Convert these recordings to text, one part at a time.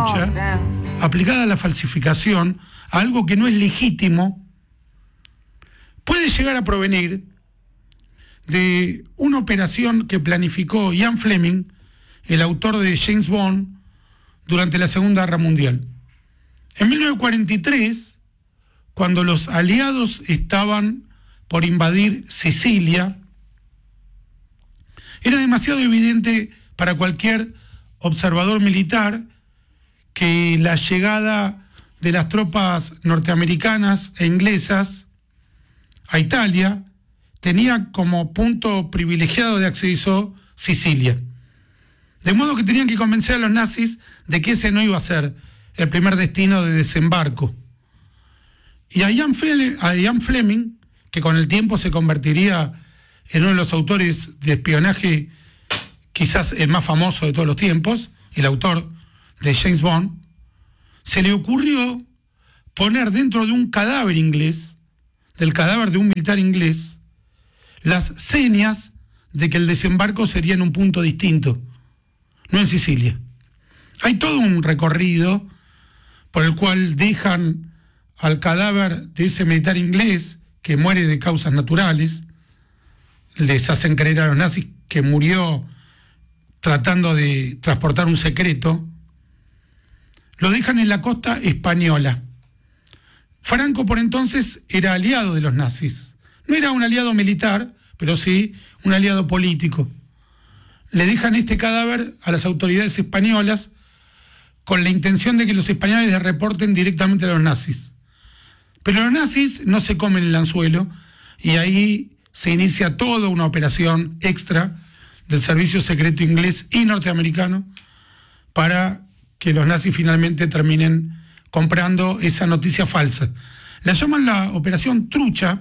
trucha aplicada a la falsificación, a algo que no es legítimo, puede llegar a provenir de una operación que planificó Ian Fleming, el autor de James Bond, durante la Segunda Guerra Mundial. En 1943, cuando los aliados estaban por invadir Sicilia, era demasiado evidente para cualquier observador militar que la llegada de las tropas norteamericanas e inglesas a Italia tenía como punto privilegiado de acceso Sicilia. De modo que tenían que convencer a los nazis de que ese no iba a ser el primer destino de desembarco. Y a Ian Fleming, que con el tiempo se convertiría en uno de los autores de espionaje, quizás el más famoso de todos los tiempos, el autor de James Bond, se le ocurrió poner dentro de un cadáver inglés, del cadáver de un militar inglés, las señas de que el desembarco sería en un punto distinto, no en Sicilia. Hay todo un recorrido por el cual dejan al cadáver de ese militar inglés que muere de causas naturales, les hacen creer a los nazis que murió tratando de transportar un secreto, lo dejan en la costa española. Franco por entonces era aliado de los nazis. No era un aliado militar, pero sí un aliado político. Le dejan este cadáver a las autoridades españolas con la intención de que los españoles le reporten directamente a los nazis. Pero los nazis no se comen el anzuelo y ahí se inicia toda una operación extra del servicio secreto inglés y norteamericano para que los nazis finalmente terminen comprando esa noticia falsa. La llaman la operación trucha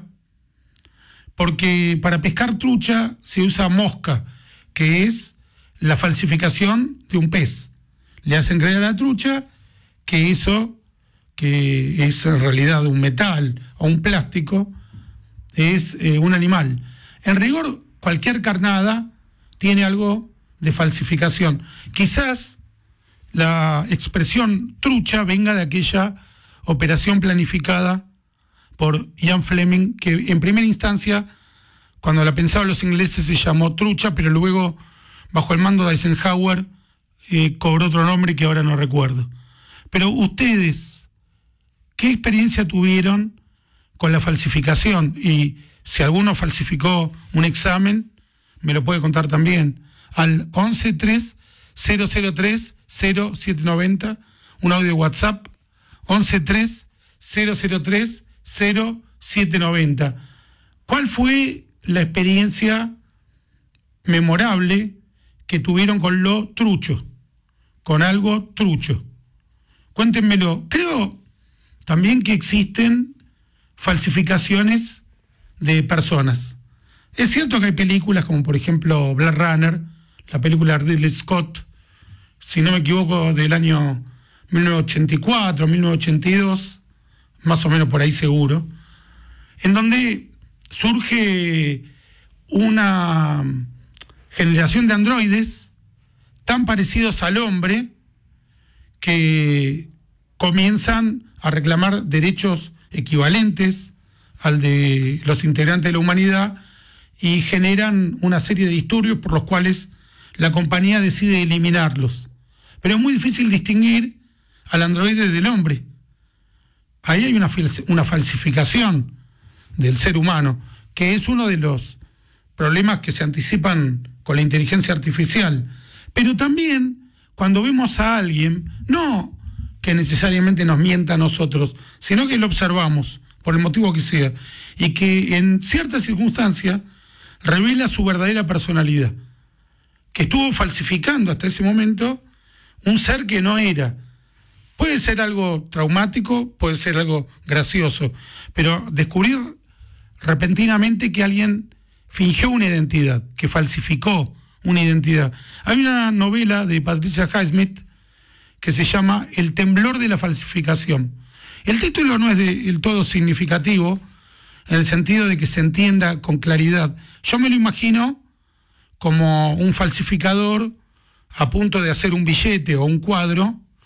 porque para pescar trucha se usa mosca, que es la falsificación de un pez. Le hacen creer a la trucha que eso, que es en realidad un metal o un plástico, es un animal. En rigor, cualquier carnada tiene algo de falsificación. Quizás la expresión trucha venga de aquella operación planificada por Ian Fleming, que en primera instancia, cuando la pensaban los ingleses, se llamó trucha, pero luego, bajo el mando de Eisenhower, cobró otro nombre que ahora no recuerdo. Pero ustedes, ¿qué experiencia tuvieron con la falsificación? Y si alguno falsificó un examen, me lo puede contar también. Al 1130030790, un audio de WhatsApp, 1130030790. ¿Cuál fue la experiencia memorable que tuvieron con lo trucho, con algo trucho? Cuéntenmelo. Creo también que existen falsificaciones de personas. Es cierto que hay películas como por ejemplo Blade Runner, la película de Ridley Scott, si no me equivoco, del año 1984, 1982, más o menos por ahí seguro, en donde surge una generación de androides tan parecidos al hombre que comienzan a reclamar derechos equivalentes al de los integrantes de la humanidad y generan una serie de disturbios por los cuales la compañía decide eliminarlos. Pero es muy difícil distinguir al androide del hombre. Ahí hay una falsificación del ser humano, que es uno de los problemas que se anticipan con la inteligencia artificial. Pero también cuando vemos a alguien, no que necesariamente nos mienta a nosotros, sino que lo observamos, por el motivo que sea, y que en ciertas circunstancias revela su verdadera personalidad, que estuvo falsificando hasta ese momento un ser que no era. Puede ser algo traumático, puede ser algo gracioso, pero descubrir repentinamente que alguien fingió una identidad, que falsificó una identidad. Hay una novela de Patricia Highsmith que se llama El temblor de la falsificación. El título no es del todo significativo, en el sentido de que se entienda con claridad. Yo me lo imagino como un falsificador a punto de hacer un billete o un cuadro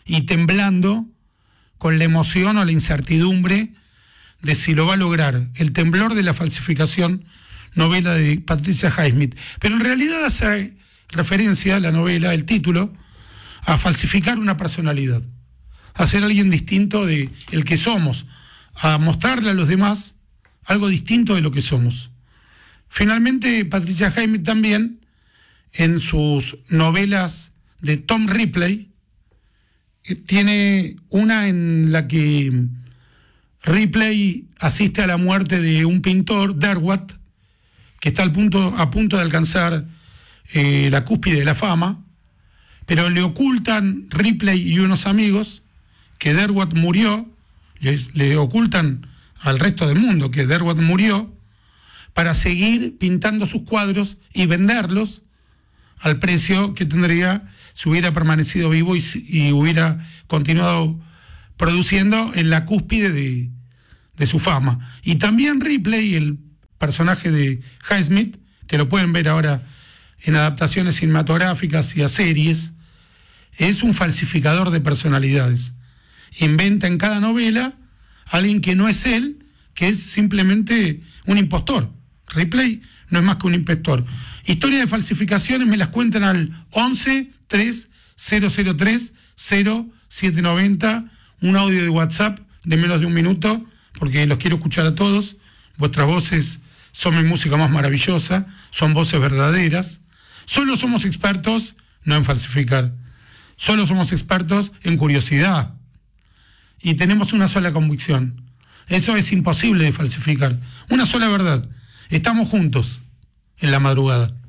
y temblando con la emoción o la incertidumbre de si lo va a lograr. El temblor de la falsificación, novela de Patricia Highsmith. Pero en realidad hace referencia, la novela, el título, a falsificar una personalidad, a ser alguien distinto de el que somos, a mostrarle a los demás algo distinto de lo que somos. Finalmente, Patricia Highsmith también, en sus novelas de Tom Ripley, tiene una en la que Ripley asiste a la muerte de un pintor, Derwent, que está a punto de alcanzar la cúspide de la fama, pero le ocultan Ripley y unos amigos que Derwent murió, le ocultan al resto del mundo que Derwent murió, para seguir pintando sus cuadros y venderlos al precio que tendría si hubiera permanecido vivo y hubiera continuado produciendo en la cúspide de su fama. Y también Ripley, el personaje de Highsmith, que lo pueden ver ahora en adaptaciones cinematográficas y a series, es un falsificador de personalidades. Inventa en cada novela a alguien que no es él, que es simplemente un impostor. Ripley no es más que un impostor. Historias de falsificaciones me las cuentan al 11 3 003 0790, un audio de WhatsApp de menos de un minuto, porque los quiero escuchar a todos. Vuestras voces son mi música más maravillosa, son voces verdaderas. Solo somos expertos no en falsificar, solo somos expertos en curiosidad. Y tenemos una sola convicción. Eso es imposible de falsificar. Una sola verdad. Estamos juntos en la madrugada.